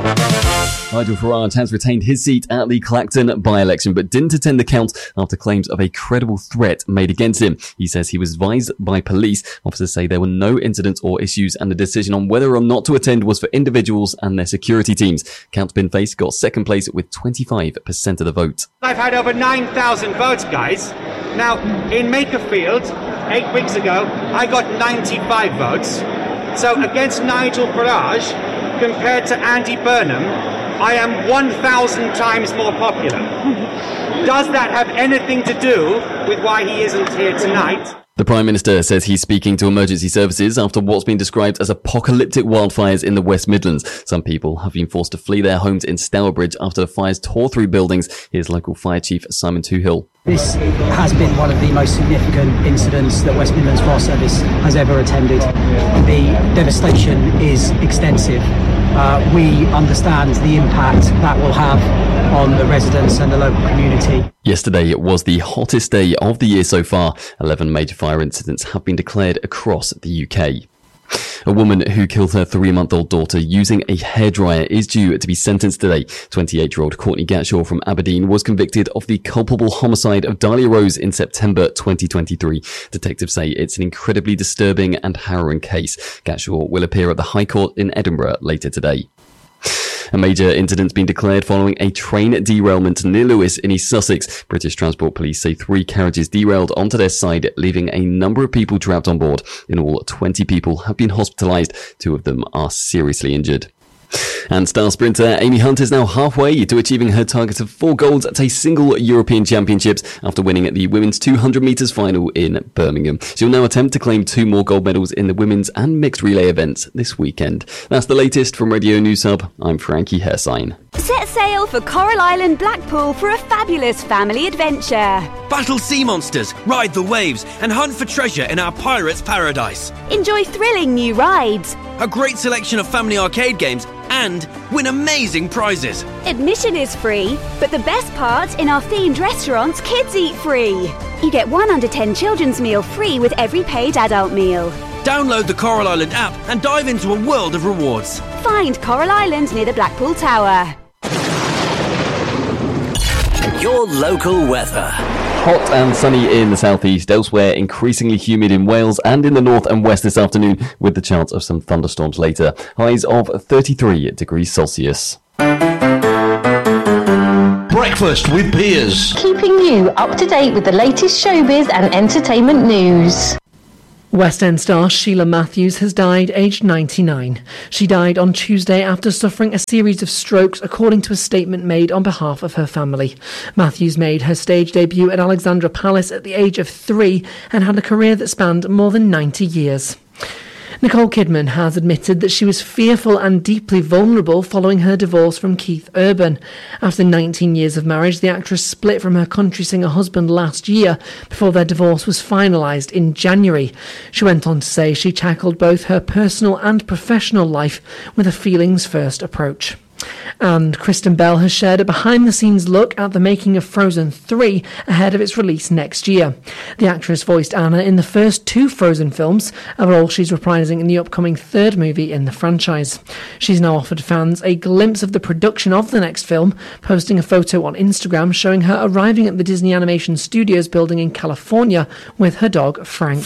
Nigel Farage has retained his seat at the Clacton by-election but didn't attend the count after claims of a credible threat made against him. He says he was advised by police. Officers say there were no incidents or issues and the decision on whether or not to attend was for individuals and their security teams. Count Binface got second place with 25% of the vote. I've had over 9,000 votes, guys. Now, in Makerfield, 8 weeks ago, I got 95 votes. So against Nigel Farage, compared to Andy Burnham, I am 1,000 times more popular. Does that have anything to do with why he isn't here tonight? The Prime Minister says he's speaking to emergency services after what's been described as apocalyptic wildfires in the West Midlands. Some people have been forced to flee their homes in Stourbridge after the fires tore through buildings. Here's local fire chief Simon Toohill. This has been one of the most significant incidents that West Midlands Fire Service has ever attended. The devastation is extensive. We understand the impact that will have on the residents and the local community. Yesterday it was the hottest day of the year so far. 11 major fire incidents have been declared across the UK. A woman who killed her 3-month-old daughter using a hairdryer is due to be sentenced today. 28-year-old Courtney Gatshaw from Aberdeen was convicted of the culpable homicide of Dahlia Rose in September 2023. Detectives say it's an incredibly disturbing and harrowing case. Gatshaw will appear at the High Court in Edinburgh later today. A major incident's been declared following a train derailment near Lewes in East Sussex. British Transport Police say 3 carriages derailed onto their side, leaving a number of people trapped on board. In all, 20 people have been hospitalised. 2 of them are seriously injured. And star sprinter Amy Hunt is now halfway to achieving her target of 4 golds at a single European Championships after winning the women's 200 metres final in Birmingham. She'll now attempt to claim 2 more gold medals in the women's and mixed relay events this weekend. That's the latest from Radio News Hub. I'm Frankie Hersign. Set sail for Coral Island, Blackpool for a fabulous family adventure. Battle sea monsters, ride the waves, and hunt for treasure in our pirate's paradise. Enjoy thrilling new rides. A great selection of family arcade games and win amazing prizes. Admission is free, but the best part, in our themed restaurants, kids eat free. You get 1 under 10 children's meal free with every paid adult meal. Download the Coral Island app and dive into a world of rewards. Find Coral Island near the Blackpool Tower. Your local weather. Hot and sunny in the southeast, elsewhere increasingly humid in Wales and in the north and west this afternoon, with the chance of some thunderstorms later. Highs of 33 degrees Celsius. Breakfast with Piers. Keeping you up to date with the latest showbiz and entertainment news. West End star Sheila Matthews has died aged 99. She died on Tuesday after suffering a series of strokes, according to a statement made on behalf of her family. Matthews made her stage debut at Alexandra Palace at the age of 3 and had a career that spanned more than 90 years. Nicole Kidman has admitted that she was fearful and deeply vulnerable following her divorce from Keith Urban. After 19 years of marriage, the actress split from her country singer husband last year before their divorce was finalised in January. She went on to say she tackled both her personal and professional life with a feelings-first approach. And Kristen Bell has shared a behind-the-scenes look at the making of Frozen 3 ahead of its release next year. The actress voiced Anna in the first 2 Frozen films, a role she's reprising in the upcoming 3rd movie in the franchise. She's now offered fans a glimpse of the production of the next film, posting a photo on Instagram showing her arriving at the Disney Animation Studios building in California with her dog Frank.